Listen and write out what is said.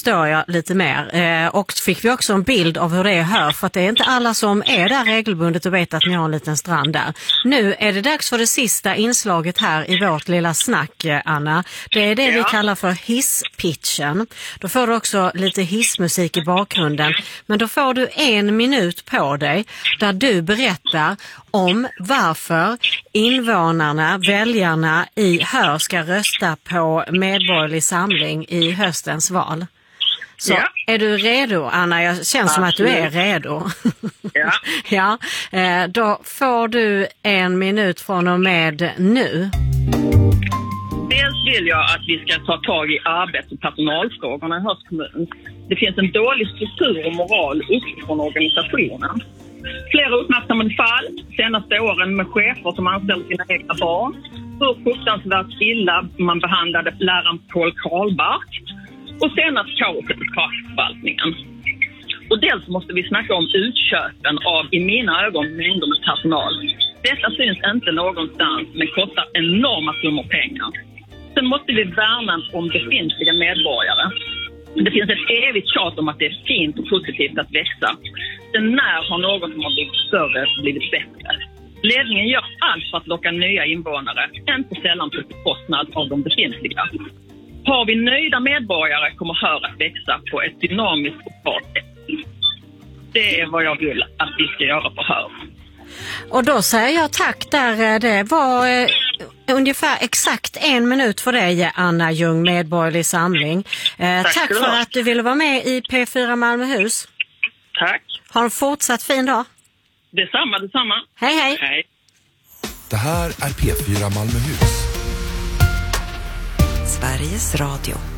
förstår jag lite mer. Och fick vi också en bild av hur det är här, för att det är inte alla som är där regelbundet och vet att ni har en liten strand där. Nu är det dags för det sista inslaget här i vårt lilla snack, Anna. Det är det vi kallar för hisspitchen. Då får du också lite hissmusik i bakgrunden. Men då får du 1 minut på dig där du berättar om varför invånarna, väljarna i Höör ska rösta på Medborgerlig Samling i höstens val. Så är du redo, Anna? Jag känner som att du är redo. Ja. Då får du 1 minut från och med nu. Dels vill jag att vi ska ta tag i arbets- och personalfrågorna i Höörs kommun. Det finns en dålig struktur och moral uppifrån organisationen. Flera uppmärksammade fall senaste åren med chefer som anställer sina egna barn. Hur fruktansvärt illa man behandlade läraren Paul Karlbark. Och senast kaoset i förvaltningen. Och dels måste vi snacka om utköpen av, i mina ögon, mängder med personal. Detta syns inte någonstans men kostar enorma summor pengar. Sen måste vi värna om befintliga medborgare. Det finns ett evigt tjat om att det är fint och positivt att växa. Sen när har något som har blivit större blivit bättre? Ledningen gör allt för att locka nya invånare, inte sällan på bekostnad av de befintliga. Har vi nöjda medborgare kommer Höör att växa på ett dynamiskt och bra sätt. Det är vad jag vill att vi ska göra på Höör. Och då säger jag tack där. Det var ungefär exakt 1 minut för dig, Anna Ljung, Medborgerlig Samling. Tack för att du ville vara med i P4 Malmöhus. Tack. Ha en fortsatt fin dag. Detsamma. Hej. Det här är P4 Malmöhus. Sveriges Radio.